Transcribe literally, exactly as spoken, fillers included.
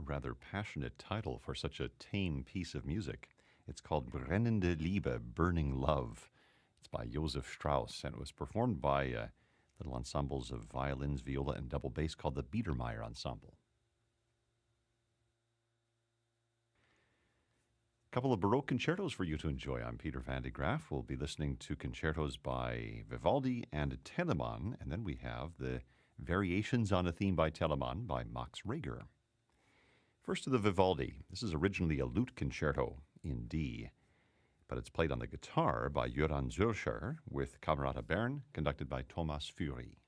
rather passionate title for such a tame piece of music. It's called Brennende Liebe, Burning Love. It's by Josef Strauss, and it was performed by uh, little ensembles of violins, viola, and double bass called the Biedermeier Ensemble. A couple of Baroque concertos for you to enjoy. I'm Peter van de Graaf. We'll be listening to concertos by Vivaldi and Telemann, and then we have the Variations on a Theme by Telemann by Max Reger. First to the Vivaldi. This is originally a lute concerto in D, but it's played on the guitar by Göran Zürcher with Camerata Bern, conducted by Thomas Fury.